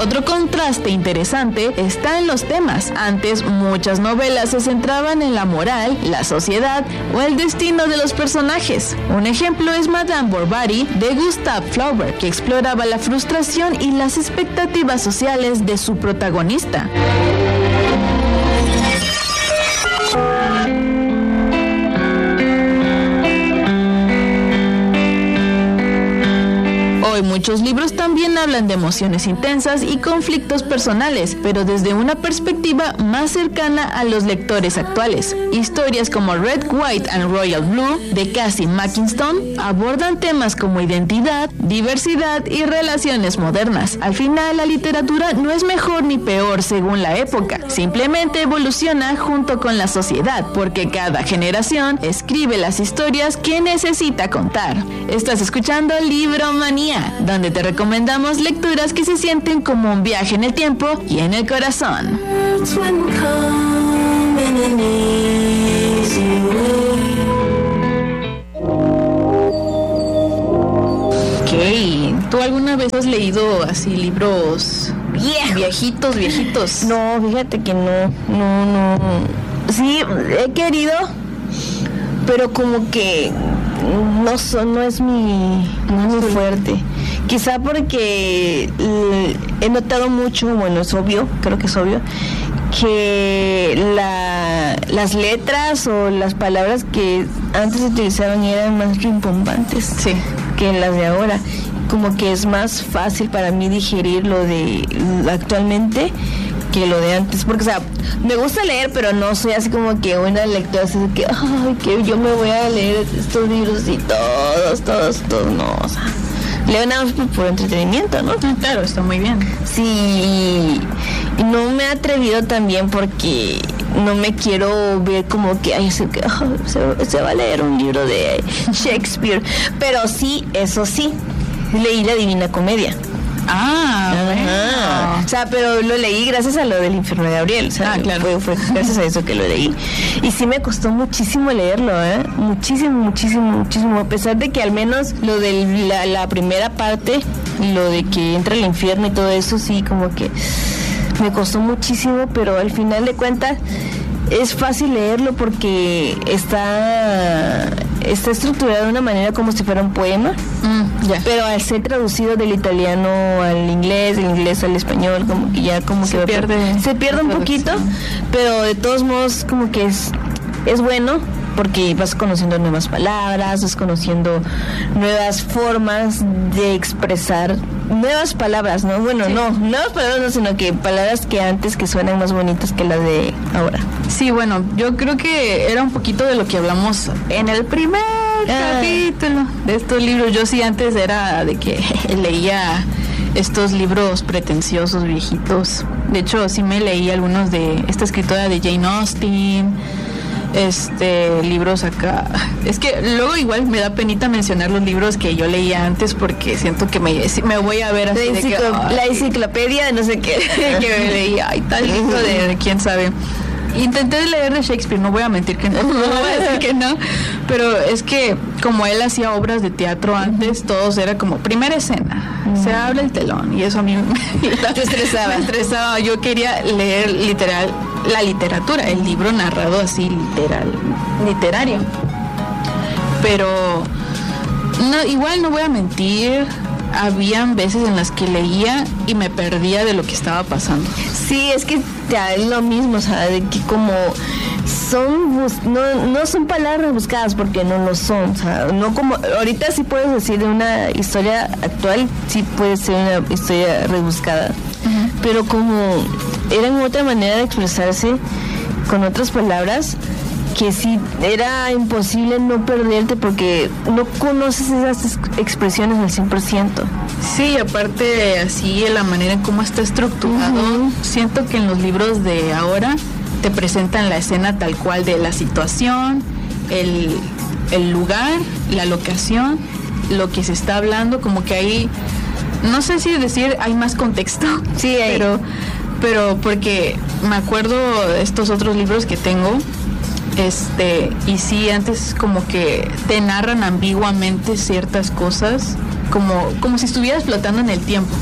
Otro contraste interesante está en los temas. Antes, muchas novelas se centraban en la moral, la sociedad o el destino de los personajes. Un ejemplo es Madame Bovary de Gustave Flaubert, que exploraba la frustración y las expectativas sociales de su protagonista. Hoy muchos libros también hablan de emociones intensas y conflictos personales, pero desde una perspectiva más cercana a los lectores actuales. Historias como Red, White and Royal Blue de Cassie McInstone abordan temas como identidad, diversidad y relaciones modernas. Al final, la literatura no es mejor ni peor según la época, simplemente evoluciona junto con la sociedad, porque cada generación escribe las historias que necesita contar. Estás escuchando Libromanía, donde te recomendamos lecturas que se sienten como un viaje en el tiempo y en el corazón. Ok, ¿tú alguna vez has leído así libros viejitos? No, fíjate que no. Sí, he querido, pero como que no es mi fuerte. Quizá porque he notado mucho, bueno, es obvio, creo que es obvio, que las letras o las palabras que antes se utilizaban eran más rimbombantes, sí, que las de ahora. Como que es más fácil para mí digerir lo de actualmente que lo de antes, porque, o sea, me gusta leer, pero no soy así como que una lectora así que, ay, que yo me voy a leer estos libros y todos, no, o sea, leo nada más por entretenimiento, ¿no? Claro, está muy bien. Sí, y no me he atrevido también porque no me quiero ver como que, ay, se va a leer un libro de Shakespeare, pero sí, eso sí, leí La Divina Comedia. Bueno. O sea, pero lo leí gracias a lo del Infierno de Gabriel. O sea, claro. Fue gracias a eso que lo leí. Y sí me costó muchísimo leerlo, muchísimo. A pesar de que al menos lo de la primera parte, lo de que entra al infierno y todo eso, sí, como que me costó muchísimo, pero al final de cuentas es fácil leerlo porque está estructurado de una manera como si fuera un poema, pero al ser traducido del italiano al inglés, del inglés al español, como que ya se pierde un poquito, pero de todos modos como que es bueno, porque vas conociendo nuevas palabras, vas conociendo nuevas formas de expresar nuevas palabras, ¿no? Bueno, sí. No, nuevas palabras no, sino que palabras que antes que suenan más bonitas que las de ahora. Sí, bueno, yo creo que era un poquito de lo que hablamos en el primer capítulo de estos libros. Yo sí antes era de que leía estos libros pretenciosos, viejitos. De hecho, sí me leí algunos de esta escritora de Jane Austen, libros acá. Es que luego igual me da penita mencionar los libros que yo leía antes porque siento que me voy a ver así la enciclopedia de no sé qué que me leía, tal libro de quién sabe. Intenté leer de Shakespeare, no voy a mentir que no voy a decir que no, pero es que como él hacía obras de teatro antes, todos era como primera escena, se abre el telón, y eso a mí te estresaba. Yo quería leer la literatura, el libro narrado así literario, pero no, igual no voy a mentir, habían veces en las que leía y me perdía de lo que estaba pasando. Sí, es que es lo mismo, o sea, de que como no son palabras buscadas porque no lo son, o sea, no como ahorita sí puedes decir de una historia actual, sí puede ser una historia rebuscada, pero como era otra manera de expresarse con otras palabras, que sí era imposible no perderte porque no conoces esas expresiones al 100%. Sí, aparte así la manera en cómo está estructurado, siento que en los libros de ahora te presentan la escena tal cual de la situación, el lugar, la locación, lo que se está hablando, como que ahí, no sé si decir hay más contexto, sí, pero porque me acuerdo de estos otros libros que tengo, y sí, antes como que te narran ambiguamente ciertas cosas, como si estuvieras flotando en el tiempo.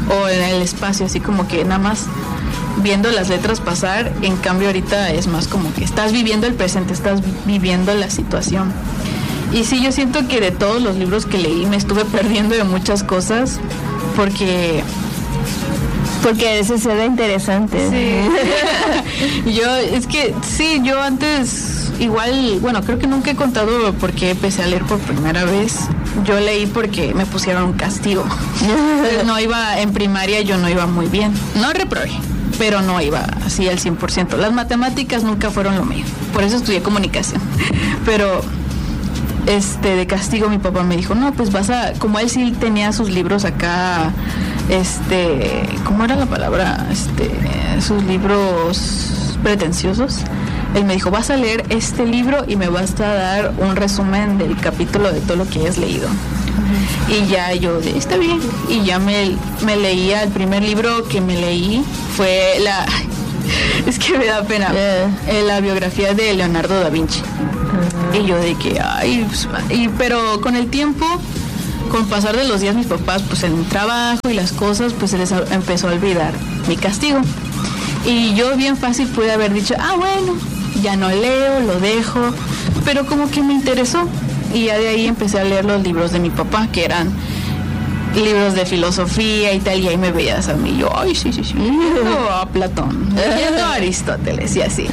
o en el espacio, así como que nada más viendo las letras pasar. En cambio ahorita es más como que estás viviendo el presente, estás viviendo la situación. Y sí, yo siento que de todos los libros que leí me estuve perdiendo de muchas cosas porque a veces era interesante. Sí. Yo antes igual, bueno, creo que nunca he contado por qué empecé a leer por primera vez. Yo leí porque me pusieron un castigo. Entonces no iba en primaria, yo no iba muy bien. No reprobé, pero no iba así al 100%. Las matemáticas nunca fueron lo mío. Por eso estudié comunicación. Pero de castigo mi papá me dijo, no, pues como él sí tenía sus libros acá, ¿cómo era la palabra? Sus libros pretenciosos. Él me dijo, vas a leer este libro y me vas a dar un resumen del capítulo de todo lo que has leído. Y ya yo, está bien. Y ya me leía, el primer libro que me leí fue es que me da pena, la biografía de Leonardo da Vinci. Y yo de que, pero con el tiempo, con pasar de los días, mis papás, pues en el trabajo y las cosas, pues se les empezó a olvidar mi castigo. Y yo bien fácil pude haber dicho, bueno, ya no leo, lo dejo, pero como que me interesó. Y ya de ahí empecé a leer los libros de mi papá, que eran libros de filosofía y tal, y ahí me veías a mí, yo, sí, leyendo a Platón, leyendo a Aristóteles y así.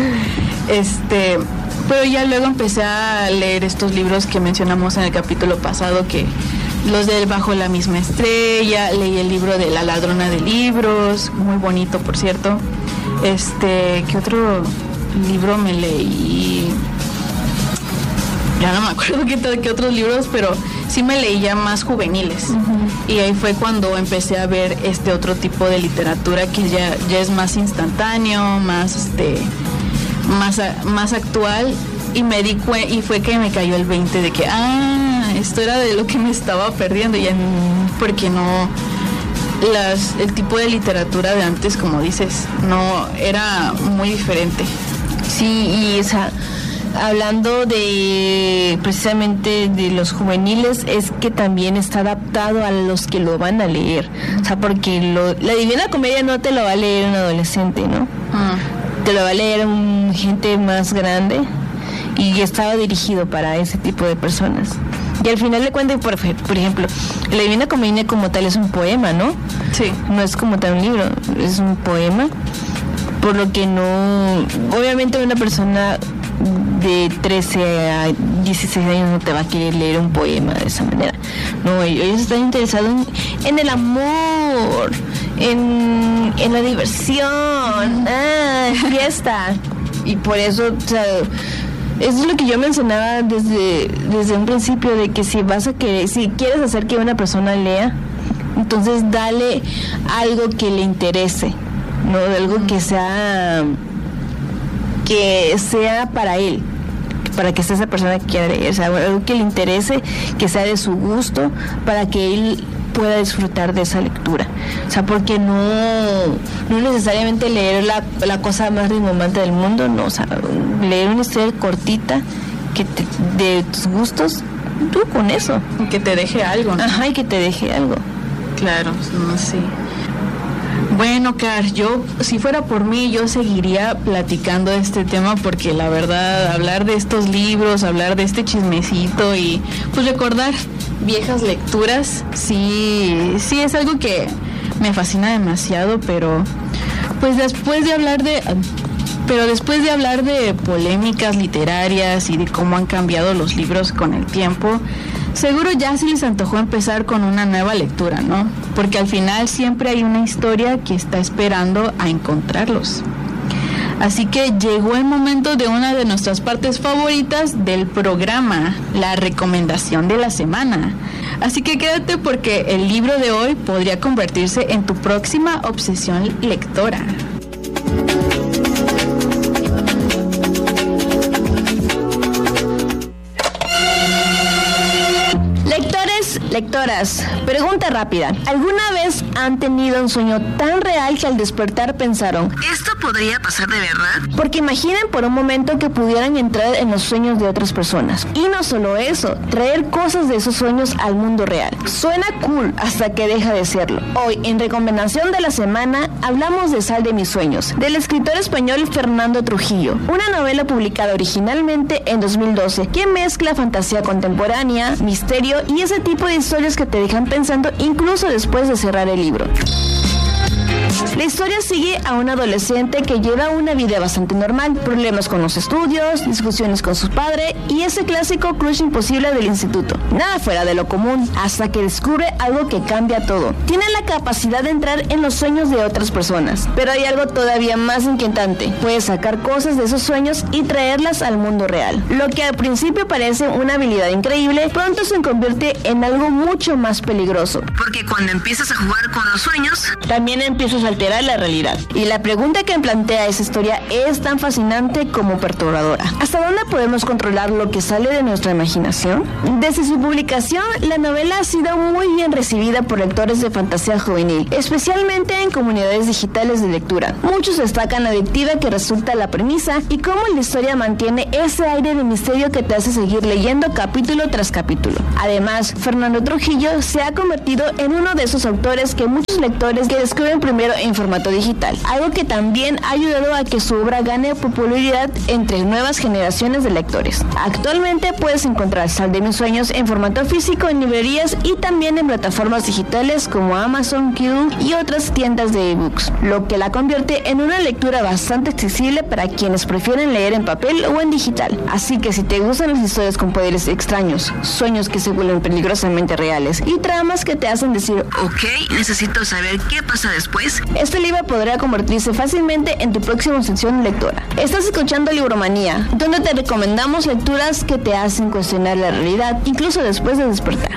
Pero ya luego empecé a leer estos libros que mencionamos en el capítulo pasado, que los de Bajo la misma estrella, leí el libro de La ladrona de libros, muy bonito por cierto. ¿Qué otro libro me leí? Ya no me acuerdo qué otros libros, pero sí me leí ya más juveniles. Y ahí fue cuando empecé a ver otro tipo de literatura que ya es más instantáneo, más actual, y y fue que me cayó el 20 de que esto era de lo que me estaba perdiendo, porque no el tipo de literatura de antes, como dices, no era muy diferente. Sí, y hablando precisamente de los juveniles, es que también está adaptado a los que lo van a leer, porque la Divina Comedia no te lo va a leer un adolescente, ¿no? Te lo va a leer gente más grande, y estaba dirigido para ese tipo de personas. Y al final de cuentas, por ejemplo, la Divina Comedia como tal es un poema, ¿no? Sí. No es como tal un libro, es un poema, por lo que no, obviamente una persona de 13 a 16 años no te va a querer leer un poema de esa manera. No, ellos están interesados en el amor, en la diversión, fiesta. Y por eso, eso es lo que yo mencionaba desde un principio, de que si quieres hacer que una persona lea, entonces dale algo que le interese, no, algo que sea para él, para que sea esa persona que quiera leer, algo que le interese, que sea de su gusto, para que él pueda disfrutar de esa lectura. Porque no necesariamente leer la cosa más rimbombante del mundo, no, leer una historia cortita de tus gustos, tú con eso. Y que te deje algo, ¿no? Ajá, y que te deje algo. Claro, no sé. Bueno, Car, yo, si fuera por mí, yo seguiría platicando de este tema, porque la verdad, hablar de estos libros, hablar de este chismecito y pues recordar viejas lecturas, sí es algo que me fascina demasiado, pero pues después de hablar de polémicas literarias y de cómo han cambiado los libros con el tiempo, seguro ya se les antojó empezar con una nueva lectura, ¿no? Porque al final siempre hay una historia que está esperando a encontrarlos. Así que llegó el momento de una de nuestras partes favoritas del programa, la recomendación de la semana. Así que quédate, porque el libro de hoy podría convertirse en tu próxima obsesión lectora. Lectores, Lectoras, pregunta rápida. ¿Alguna vez han tenido un sueño tan real que al despertar pensaron, ¿esto podría pasar de verdad? Porque imaginen por un momento que pudieran entrar en los sueños de otras personas. Y no solo eso, traer cosas de esos sueños al mundo real. Suena cool hasta que deja de serlo. Hoy, en Recomendación de la Semana, hablamos de Sal de mis sueños, del escritor español Fernando Trujillo. Una novela publicada originalmente en 2012 que mezcla fantasía contemporánea, misterio y ese tipo de historias que te dejan pensando incluso después de cerrar el libro. La historia sigue a un adolescente que lleva una vida bastante normal, problemas con los estudios, discusiones con su padre y ese clásico crush imposible del instituto. Nada fuera de lo común, hasta que descubre algo que cambia todo. Tiene la capacidad de entrar en los sueños de otras personas, pero hay algo todavía más inquietante. Puede sacar cosas de esos sueños y traerlas al mundo real. Lo que al principio parece una habilidad increíble, pronto se convierte en algo mucho más peligroso. Porque cuando empiezas a jugar con los sueños, también empiezas a alterar la realidad. Y la pregunta que plantea esa historia es tan fascinante como perturbadora. ¿Hasta dónde podemos controlar lo que sale de nuestra imaginación? Desde su publicación, la novela ha sido muy bien recibida por lectores de fantasía juvenil, especialmente en comunidades digitales de lectura. Muchos destacan la adictiva que resulta la premisa y cómo la historia mantiene ese aire de misterio que te hace seguir leyendo capítulo tras capítulo. Además, Fernando Trujillo se ha convertido en uno de esos autores que muchos lectores que descubren primero en formato digital, algo que también ha ayudado a que su obra gane popularidad entre nuevas generaciones de lectores. Actualmente puedes encontrar Sal de mis sueños en formato físico en librerías y también en plataformas digitales como Amazon, Kindle y otras tiendas de ebooks, lo que la convierte en una lectura bastante accesible para quienes prefieren leer en papel o en digital. Así que si te gustan las historias con poderes extraños, sueños que se vuelven peligrosamente reales y tramas que te hacen decir, ok, necesito saber qué pasa después, este libro podría convertirse fácilmente en tu próxima sección lectora. Estás escuchando Libromanía, donde te recomendamos lecturas que te hacen cuestionar la realidad, incluso después de despertar.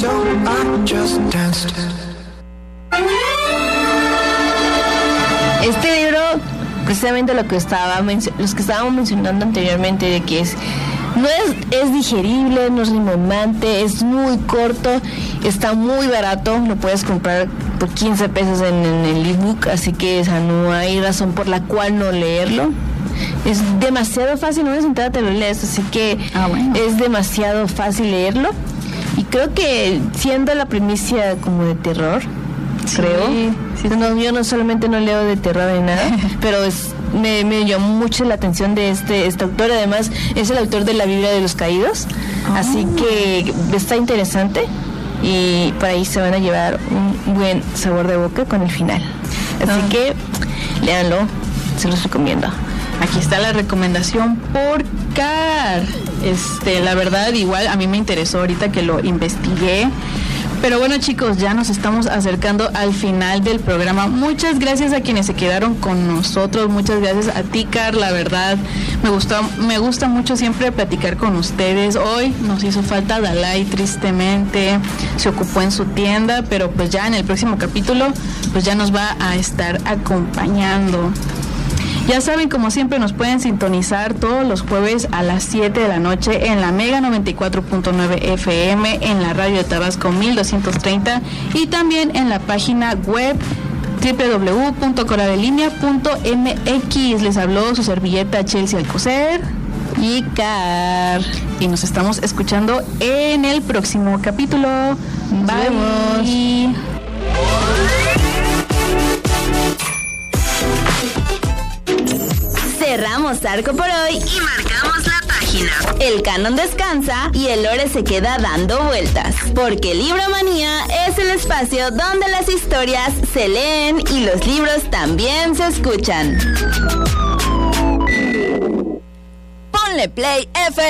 Este libro, precisamente los que estábamos mencionando anteriormente, de que no es digerible, no es rimbombante, es muy corto, está muy barato, lo puedes comprar por 15 pesos en el ebook, así que no hay razón por la cual no leerlo. Es demasiado fácil, no sentada te lo lees, así que bueno. Es demasiado fácil leerlo. Y creo que siendo la primicia como de terror, sí, creo. Sí. No, yo no solamente no leo de terror ni nada, pero me llamó mucho la atención de este autor. Además, es el autor de la Biblia de los Caídos, así que está interesante. Y por ahí se van a llevar un buen sabor de boca con el final. Así que léanlo, se los recomiendo. Aquí está la recomendación por Car. La verdad, igual a mí me interesó ahorita que lo investigué. Pero bueno, chicos, ya nos estamos acercando al final del programa. Muchas gracias a quienes se quedaron con nosotros. Muchas gracias a ti, Car. La verdad, me gusta mucho siempre platicar con ustedes. Hoy nos hizo falta Dalai, tristemente. Se ocupó en su tienda, pero pues ya en el próximo capítulo, pues ya nos va a estar acompañando. Ya saben, como siempre, nos pueden sintonizar todos los jueves a las 7 de la noche en la Mega 94.9 FM, en la radio de Tabasco 1230 y también en la página web www.coradelinea.mx. Les habló su servilleta Chelsea Alcocer y Car. Y nos estamos escuchando en el próximo capítulo. Bye. Cerramos arco por hoy y marcamos la página. El canon descansa y el lore se queda dando vueltas, porque Libromanía es el espacio donde las historias se leen y los libros también se escuchan. Ponle play FM.